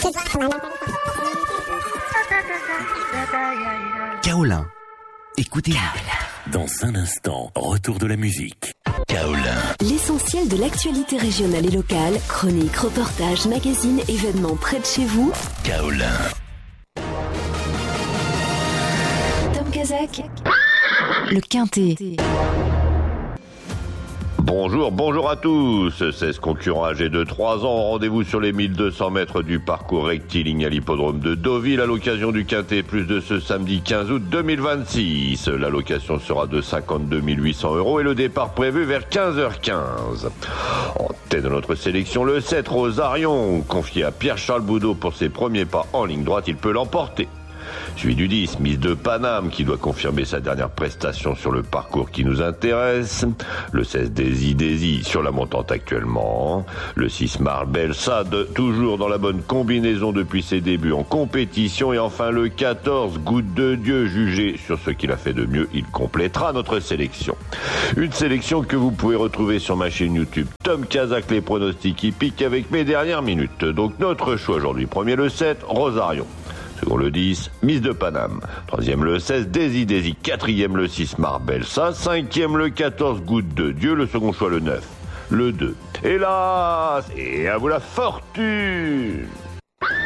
Kaolin. Écoutez. Dans un instant, retour de la musique. Kaolin. L'essentiel de l'actualité régionale et locale, chroniques, reportages, magazines, événements près de chez vous. Kaolin. Tom Kazak. Le Quintet. Bonjour à tous. 16 concurrents âgés de 3 ans. Rendez-vous sur les 1200 mètres du parcours rectiligne à l'hippodrome de Deauville à l'occasion du Quintet Plus de ce samedi 15 août 2026. La location sera de 52 800 € et le départ prévu vers 15h15. En tête de notre sélection, le 7 Rosarion, confié à Pierre-Charles Boudot pour ses premiers pas en ligne droite, il peut l'emporter. Suivi du 10, Miss de Paname, qui doit confirmer sa dernière prestation sur le parcours qui nous intéresse. Le 16, Daisy, sur la montante actuellement. Le 6, Marbel Sad, toujours dans la bonne combinaison depuis ses débuts en compétition. Et enfin le 14, Goutte de Dieu, jugé sur ce qu'il a fait de mieux, il complétera notre sélection. Une sélection que vous pouvez retrouver sur ma chaîne YouTube Tom Kazak, les pronostics hippiques avec mes dernières minutes. Donc notre choix aujourd'hui, premier le 7, Rosarion. Second le 10, Miss de Paname. Troisième le 16, Daisy. Quatrième le 6, Marbelsa. Cinquième le 14, Goutte de Dieu. Le second choix le 9, le 2. Hélas, et à vous la fortune!